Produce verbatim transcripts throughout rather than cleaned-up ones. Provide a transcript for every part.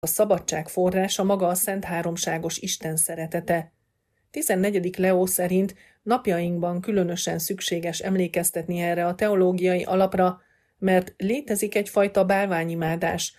A szabadság forrása maga a Szent Háromságos Isten szeretete. tizennegyedik Leó szerint napjainkban különösen szükséges emlékeztetni erre a teológiai alapra, mert létezik egyfajta bálványimádás,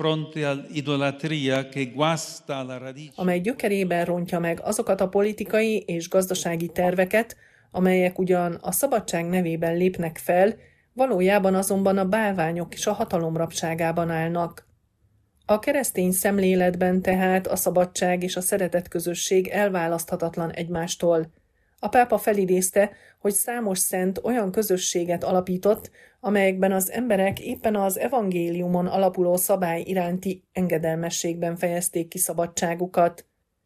amely gyökerében rontja meg azokat a politikai és gazdasági terveket, amelyek ugyan a szabadság nevében lépnek fel, valójában azonban a bálványok és a hatalom rabságában állnak. A keresztény szemléletben tehát a szabadság és a szeretet közösség elválaszthatatlan egymástól. A pápa felidézte, hogy számos szent olyan közösséget alapított, amelyekben az emberek éppen az evangéliumon alapuló szabály iránti engedelmességben fejezték ki szabadságukat.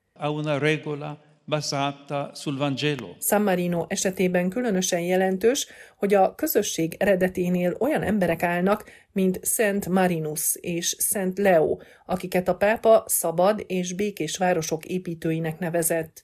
San Marino esetében különösen jelentős, hogy a közösség eredeténél olyan emberek állnak, mint Szent Marinus és Szent Leo, akiket a pápa szabad és békés városok építőinek nevezett.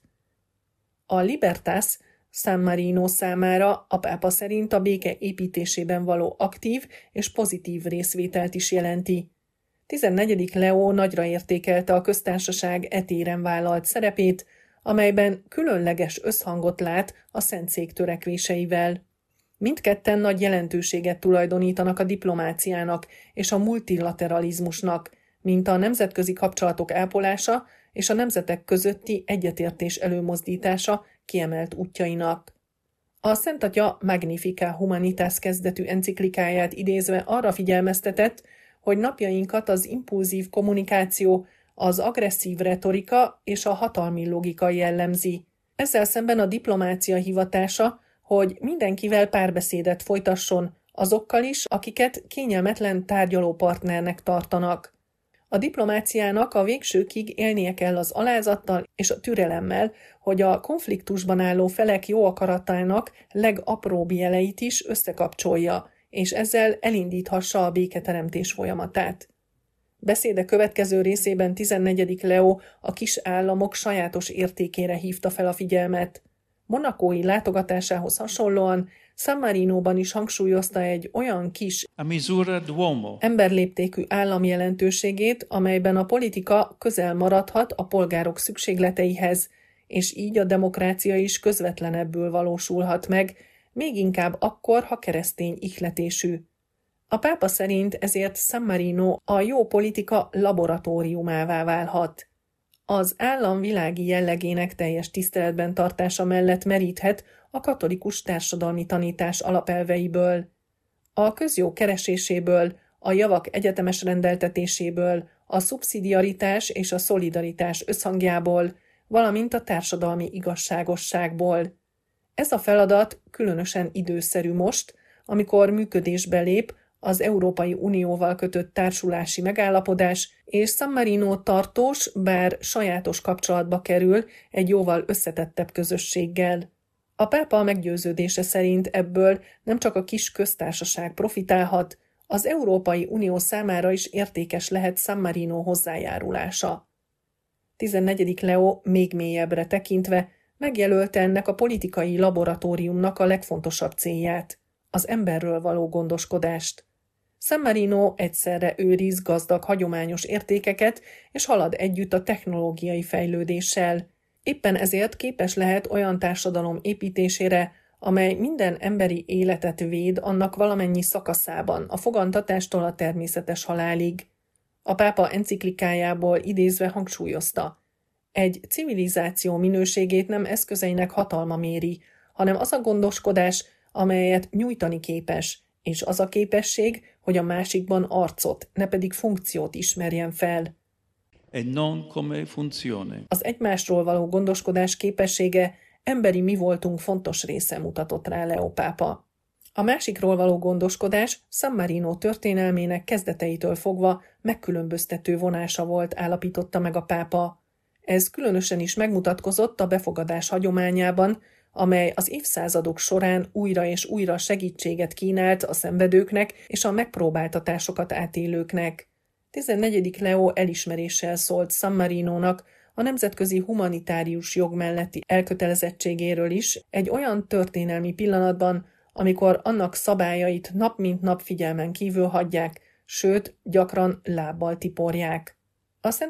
A Libertas San Marino számára a pápa szerint a béke építésében való aktív és pozitív részvételt is jelenti. tizennegyedik Leó nagyra értékelte a köztársaság e téren vállalt szerepét, amelyben különleges összhangot lát a Szentszék törekvéseivel. Mindketten nagy jelentőséget tulajdonítanak a diplomáciának és a multilateralizmusnak, mint a nemzetközi kapcsolatok ápolása és a nemzetek közötti egyetértés előmozdítása kiemelt útjainak. A Szent Atya Magnificat Humanitas kezdetű enciklikáját idézve arra figyelmeztetett, hogy napjainkat az impulzív kommunikáció, az agresszív retorika és a hatalmi logika jellemzi. Ezzel szemben a diplomácia hivatása, hogy mindenkivel párbeszédet folytasson, azokkal is, akiket kényelmetlen tárgyalópartnernek tartanak. A diplomáciának a végsőkig élnie kell az alázattal és a türelemmel, hogy a konfliktusban álló felek jó akaratának legapróbb jeleit is összekapcsolja, és ezzel elindíthassa a béketeremtés folyamatát. Beszéde következő részében tizennegyedik Leó a kis államok sajátos értékére hívta fel a figyelmet. Monacói látogatásához hasonlóan San Marinóban is hangsúlyozta egy olyan kis, emberléptékű állam jelentőségét, amelyben a politika közel maradhat a polgárok szükségleteihez, és így a demokrácia is közvetlenebbül valósulhat meg, még inkább akkor, ha keresztény ihletésű. A pápa szerint ezért San Marino a jó politika laboratóriumává válhat. Az állam világi jellegének teljes tiszteletben tartása mellett meríthet a katolikus társadalmi tanítás alapelveiből. A közjó kereséséből, a javak egyetemes rendeltetéséből, a szubszidiaritás és a szolidaritás összhangjából, valamint a társadalmi igazságosságból. Ez a feladat különösen időszerű most, amikor működésbe lép az Európai Unióval kötött társulási megállapodás, és San Marino tartós, bár sajátos kapcsolatba kerül egy jóval összetettebb közösséggel. A pápa meggyőződése szerint ebből nem csak a kis köztársaság profitálhat, az Európai Unió számára is értékes lehet San Marino hozzájárulása. tizennegyedik Leó még mélyebbre tekintve megjelölte ennek a politikai laboratóriumnak a legfontosabb célját, az emberről való gondoskodást. San Marino egyszerre őriz gazdag hagyományos értékeket, és halad együtt a technológiai fejlődéssel. Éppen ezért képes lehet olyan társadalom építésére, amely minden emberi életet véd annak valamennyi szakaszában, a fogantatástól a természetes halálig. A pápa enciklikájából idézve hangsúlyozta: egy civilizáció minőségét nem eszközeinek hatalma méri, hanem az a gondoskodás, amelyet nyújtani képes, és az a képesség, hogy a másikban arcot, ne pedig funkciót ismerjen fel. E non come funzione. Az egymásról való gondoskodás képessége emberi mi voltunk fontos része, mutatott rá Leó pápa. A másikról való gondoskodás San Marino történelmének kezdeteitől fogva megkülönböztető vonása volt, állapította meg a pápa. Ez különösen is megmutatkozott a befogadás hagyományában, amely az évszázadok során újra és újra segítséget kínált a szenvedőknek és a megpróbáltatásokat átélőknek. tizennegyedik Leó elismeréssel szólt San Marinónak a nemzetközi humanitárius jog melletti elkötelezettségéről is egy olyan történelmi pillanatban, amikor annak szabályait nap mint nap figyelmen kívül hagyják, sőt, gyakran lábbal tiporják. A Szent